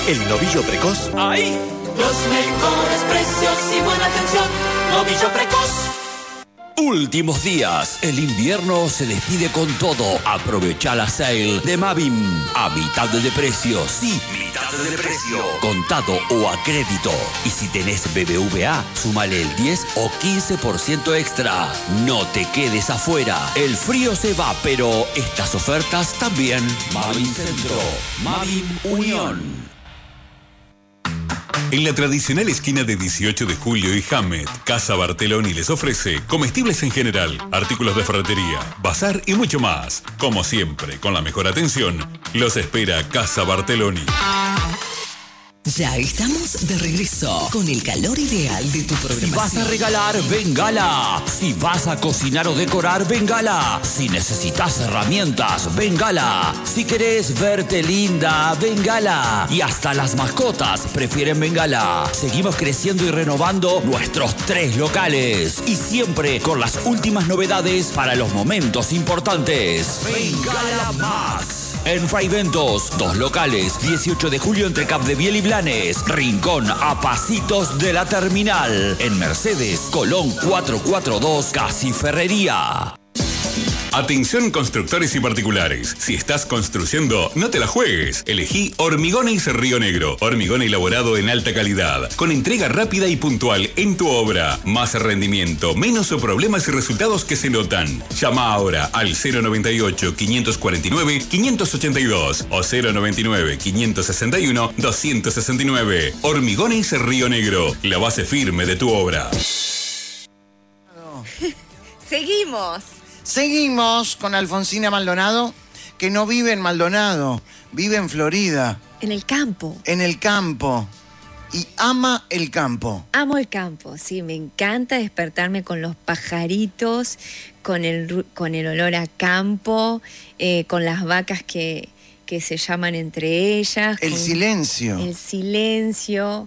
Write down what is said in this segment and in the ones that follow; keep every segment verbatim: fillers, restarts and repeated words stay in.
El novillo precoz. ¡Ahí! Los mejores precios y buena atención. Novillo precoz. Últimos días, el invierno se despide con todo. Aprovecha la sale de Mavim. A mitad de precio, sí, mitad de precio. Contado o a crédito. Y si tenés B B V A, súmale el diez o quince por ciento extra. No te quedes afuera. El frío se va, pero estas ofertas también. Mavim Centro, Mavim Unión. En la tradicional esquina de dieciocho de julio y Hammett, Casa Bartelloni les ofrece comestibles en general, artículos de ferretería, bazar y mucho más. Como siempre, con la mejor atención, los espera Casa Bartelloni. Ya estamos de regreso con el calor ideal de tu programación. Si vas a regalar, Bengala. Si vas a cocinar o decorar, Bengala. Si necesitas herramientas, Bengala. Si querés verte linda, Bengala. Y hasta las mascotas prefieren Bengala. Seguimos creciendo y renovando nuestros tres locales. Y siempre con las últimas novedades para los momentos importantes. Bengala más. En Fraiventos, dos locales, dieciocho de julio entre Capdeviel y Blanes, Rincón a pasitos de la terminal, en Mercedes, Colón cuatrocientos cuarenta y dos, Casi Ferrería. Atención constructores y particulares. Si estás construyendo, no te la juegues. Elegí Hormigones Río Negro. Hormigón elaborado en alta calidad, con entrega rápida y puntual en tu obra. Más rendimiento, menos problemas y resultados que se notan. Llama ahora al cero noventa y ocho, quinientos cuarenta y nueve, quinientos ochenta y dos o cero noventa y nueve, quinientos sesenta y uno, doscientos sesenta y nueve. Hormigones Río Negro, la base firme de tu obra. Seguimos. Seguimos con Alfonsina Maldonado, que no vive en Maldonado, vive en Florida. En el campo. En el campo. Y ama el campo. Amo el campo, sí, me encanta despertarme con los pajaritos, con el, con el olor a campo, eh, con las vacas que, que se llaman entre ellas. El silencio. El silencio.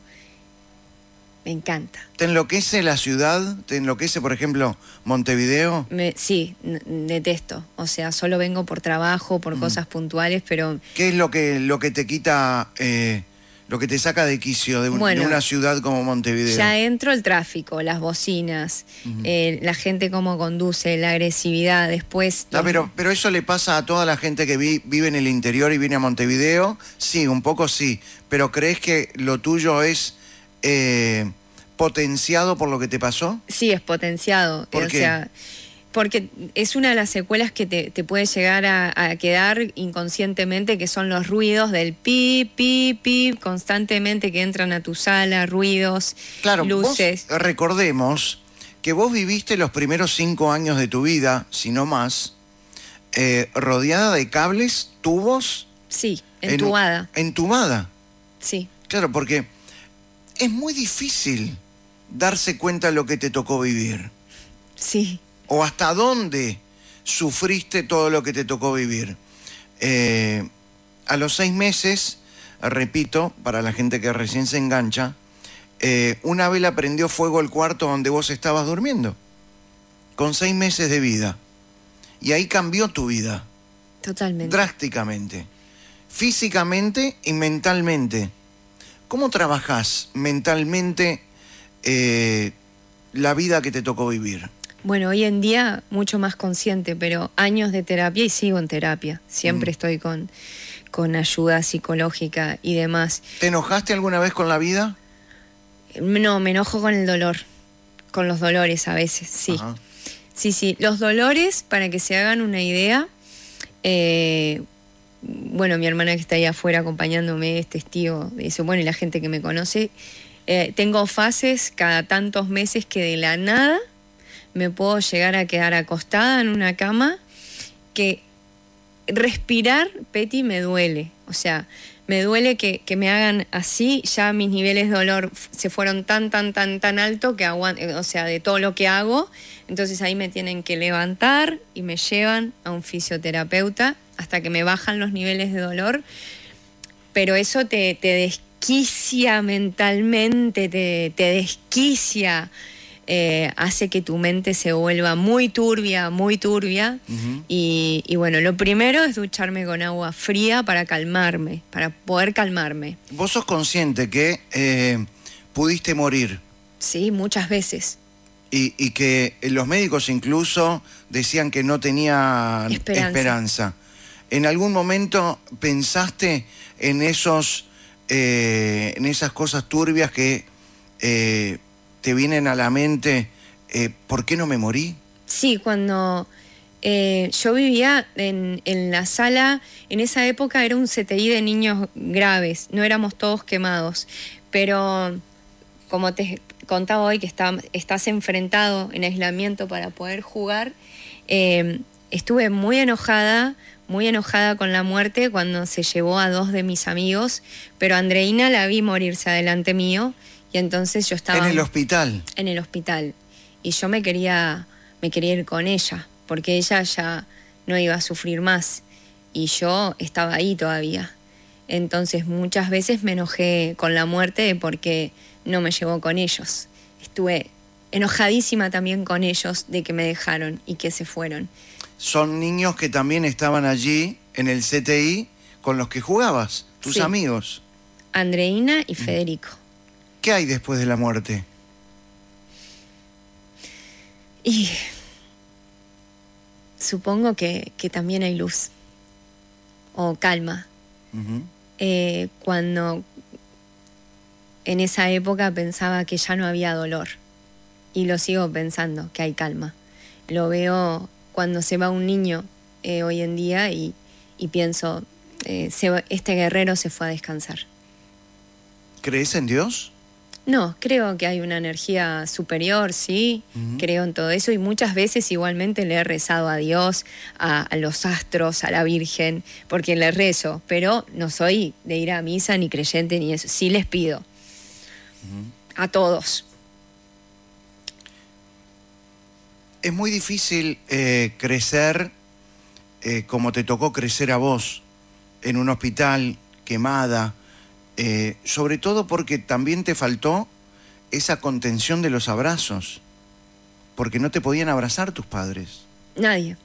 Me encanta. ¿Te enloquece la ciudad? ¿Te enloquece, por ejemplo, Montevideo? Me, sí, n- detesto. O sea, solo vengo por trabajo, por mm. cosas puntuales, pero... ¿Qué es lo que, lo que te quita, eh, lo que te saca de quicio de, un, bueno, de una ciudad como Montevideo? Ya entro el tráfico, las bocinas, uh-huh. eh, la gente cómo conduce, la agresividad, después... No, pero, pero eso le pasa a toda la gente que vi, vive en el interior y viene a Montevideo. Sí, un poco sí. Pero ¿crees que lo tuyo es... Eh, potenciado por lo que te pasó? Sí, es potenciado. ¿Por o qué? sea, porque es una de las secuelas que te, te puede llegar a, a quedar inconscientemente, que son los ruidos del pi, pi, pi, constantemente que entran a tu sala, ruidos, claro, luces. Vos, recordemos que vos viviste los primeros cinco años de tu vida, si no más, eh, rodeada de cables, tubos. Sí, entubada. En, entubada. Sí. Claro, porque es muy difícil darse cuenta de lo que te tocó vivir. Sí. O hasta dónde sufriste todo lo que te tocó vivir. Eh, a los seis meses, repito, para la gente que recién se engancha, eh, una vela prendió fuego el cuarto donde vos estabas durmiendo. Con seis meses de vida. Y ahí cambió tu vida. Totalmente. Drásticamente. Físicamente y mentalmente. ¿Cómo trabajás mentalmente eh, la vida que te tocó vivir? Bueno, hoy en día mucho más consciente, pero años de terapia y sigo en terapia. Siempre mm. estoy con, con ayuda psicológica y demás. ¿Te enojaste alguna vez con la vida? No, me enojo con el dolor, con los dolores a veces, sí. Ajá. Sí, sí, los dolores, para que se hagan una idea... Eh, bueno, mi hermana que está ahí afuera acompañándome es testigo de eso, bueno, y la gente que me conoce, eh, tengo fases cada tantos meses que de la nada me puedo llegar a quedar acostada en una cama que respirar, Peti, me duele, o sea, me duele que, que me hagan así, ya mis niveles de dolor se fueron tan, tan, tan, tan alto que aguanto, o sea, de todo lo que hago, entonces ahí me tienen que levantar y me llevan a un fisioterapeuta hasta que me bajan los niveles de dolor, pero eso te, te desquicia mentalmente, te, te desquicia eh, hace que tu mente se vuelva muy turbia, muy turbia. Uh-huh. y, y bueno, lo primero es ducharme con agua fría para calmarme, para poder calmarme. ¿Vos sos consciente que eh, pudiste morir? Sí, muchas veces. Y, y que los médicos incluso decían que no tenía esperanza. esperanza. ¿En algún momento pensaste en esos, eh, en esas cosas turbias que eh, te vienen a la mente? Eh, ¿Por qué no me morí? Sí, cuando eh, yo vivía en, en la sala, en esa época era un C T I de niños graves, no éramos todos quemados, pero como te contaba hoy que está, estás enfrentado en aislamiento para poder jugar, eh, estuve muy enojada, muy enojada con la muerte cuando se llevó a dos de mis amigos, pero a Andreina la vi morirse adelante mío y entonces yo estaba... ¿En el hospital? En el hospital. Y yo me quería, me quería ir con ella, porque ella ya no iba a sufrir más y yo estaba ahí todavía. Entonces muchas veces me enojé con la muerte porque no me llevó con ellos. Estuve enojadísima también con ellos de que me dejaron y que se fueron. Son niños que también estaban allí en el C T I con los que jugabas, tus sí. amigos. Andreina y Federico. ¿Qué hay después de la muerte? Y supongo que, que también hay luz o calma. Uh-huh. Eh, cuando en esa época pensaba que ya no había dolor y lo sigo pensando, que hay calma. Lo veo cuando se va un niño eh, hoy en día y, y pienso, eh, se, este guerrero se fue a descansar. ¿Crees en Dios? No, creo que hay una energía superior, sí, uh-huh. creo en todo eso y muchas veces igualmente le he rezado a Dios, a, a los astros, a la Virgen, porque le rezo, pero no soy de ir a misa ni creyente ni eso, sí les pido uh-huh. a todos. Es muy difícil eh, crecer eh, como te tocó crecer a vos, en un hospital, quemada, eh, sobre todo porque también te faltó esa contención de los abrazos, porque no te podían abrazar tus padres. Nadie.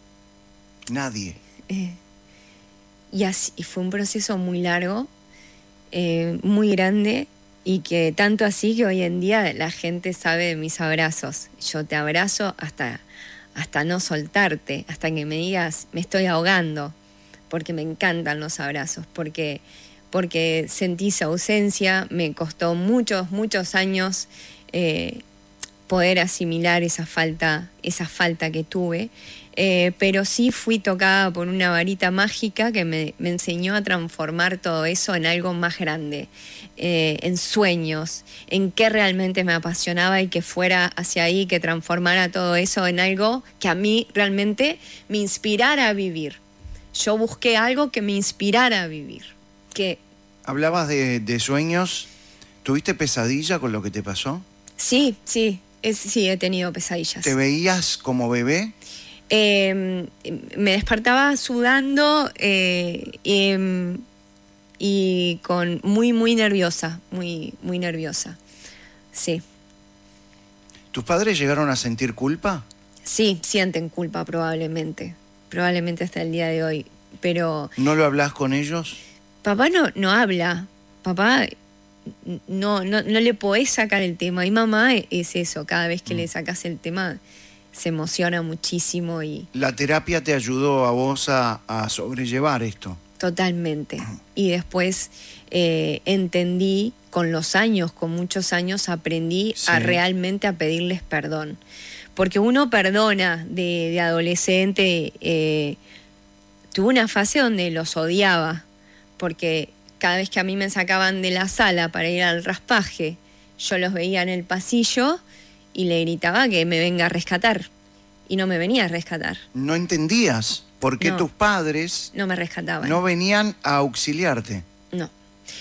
Nadie. Eh, y, así, y fue un proceso muy largo, eh, muy grande, y que tanto así que hoy en día la gente sabe de mis abrazos. Yo te abrazo hasta, hasta no soltarte, hasta que me digas, me estoy ahogando, porque me encantan los abrazos, porque, porque sentí esa ausencia, me costó muchos, muchos años eh, poder asimilar esa falta, esa falta que tuve, eh, pero sí fui tocada por una varita mágica que me, me enseñó a transformar todo eso en algo más grande. Eh, en sueños, en qué realmente me apasionaba y que fuera hacia ahí, que transformara todo eso en algo que a mí realmente me inspirara a vivir. Yo busqué algo que me inspirara a vivir. Que... Hablabas de, de sueños, ¿tuviste pesadilla con lo que te pasó? Sí, sí, es, sí, he tenido pesadillas. ¿Te veías como bebé? Eh, me despertaba sudando eh, eh, y con muy, muy nerviosa, muy, muy nerviosa, sí. ¿Tus padres llegaron a sentir culpa? Sí, sienten culpa probablemente, probablemente hasta el día de hoy, pero... ¿No lo hablas con ellos? Papá no, no habla, papá no, no, no le podés sacar el tema, y mamá es eso, cada vez que mm. le sacas el tema se emociona muchísimo y... ¿La terapia te ayudó a vos a, a sobrellevar esto? Totalmente. Y después eh, entendí, con los años, con muchos años, aprendí sí. a realmente a pedirles perdón. Porque uno perdona de, de adolescente. Eh, tuve una fase donde los odiaba, porque cada vez que a mí me sacaban de la sala para ir al raspaje, yo los veía en el pasillo y le gritaba que me venga a rescatar. Y no me venía a rescatar. ¿No entendías por qué no, tus padres no me rescataban? No venían a auxiliarte. No.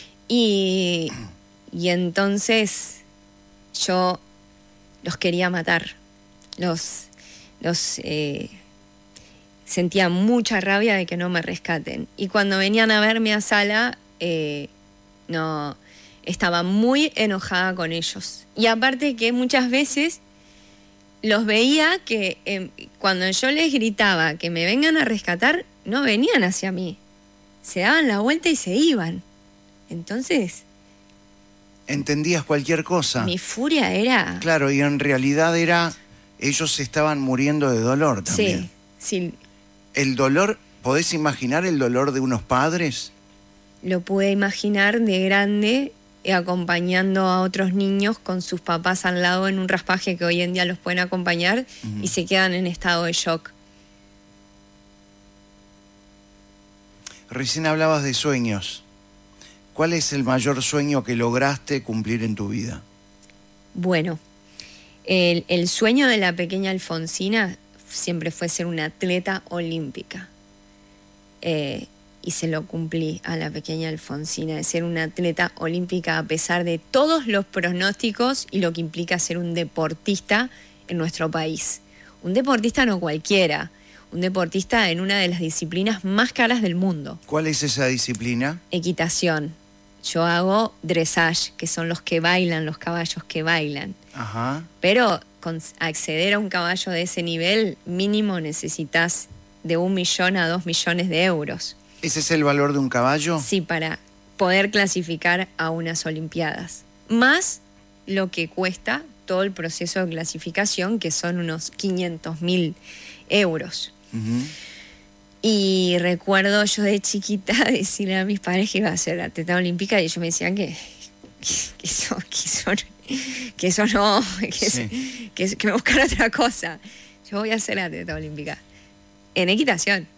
Y, y entonces yo los quería matar. Los, los eh, sentía mucha rabia de que no me rescaten. Y cuando venían a verme a sala, eh, no, estaba muy enojada con ellos. Y aparte que muchas veces los veía que eh, cuando yo les gritaba que me vengan a rescatar, no venían hacia mí. Se daban la vuelta y se iban. Entonces... ¿Entendías cualquier cosa? Mi furia era... Claro, y en realidad era... Ellos estaban muriendo de dolor también. Sí, sí. El dolor, ¿podés imaginar el dolor de unos padres? Lo pude imaginar de grande, eh, acompañando a otros niños con sus papás al lado en un raspaje que hoy en día los pueden acompañar, uh-huh. y se quedan en estado de shock. Recién hablabas de sueños. ¿Cuál es el mayor sueño que lograste cumplir en tu vida? Bueno, el, el sueño de la pequeña Alfonsina siempre fue ser una atleta olímpica. Eh, y se lo cumplí a la pequeña Alfonsina, de ser una atleta olímpica a pesar de todos los pronósticos y lo que implica ser un deportista en nuestro país. Un deportista no cualquiera, un deportista en una de las disciplinas más caras del mundo. ¿Cuál es esa disciplina? Equitación. Yo hago dressage, que son los que bailan, los caballos que bailan. Ajá. Pero con acceder a un caballo de ese nivel, mínimo necesitas de un millón a dos millones de euros. ¿Ese es el valor de un caballo? Sí, para poder clasificar a unas Olimpiadas. Más lo que cuesta todo el proceso de clasificación, que son unos quinientos mil euros. Uh-huh. Y recuerdo yo de chiquita decirle a mis padres que iba a ser atleta olímpica y ellos me decían que, que, eso, que, eso, que eso no, que, sí. que, que me buscara otra cosa. Yo voy a ser atleta olímpica en equitación.